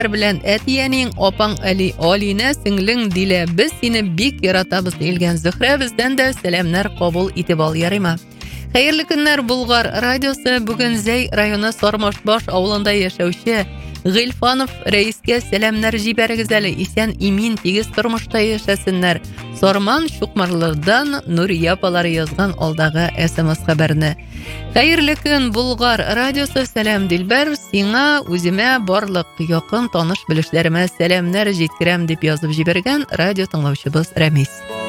белән әтиянең, апаң Али, Алина, сеңлең Дилә, без сине бик яратабыз диелгән Зөһрә бездән дә сәламнәр кабул итеп ал, ярыймы? Хәерле көннәр, Булгар радиосы. Бүген Зәй районы Сармашбаш авылында яшәүче Гыйльфанов рәискә сәламнәр җибәрегез әле. Исән имин тигез тормышта яшәсеннәр. Сарман Шукмарлыдан Нурия апалары язган алдагы SMS хәбәрне. Хәерле көн, Булгар радиосы. Сәлам Дилбәр, сиңа, үземә, барлык якын таныш белешләремә сәламнәр җиткерәм дип язып җибәргән радио тыңлаучыбыз Рәмис.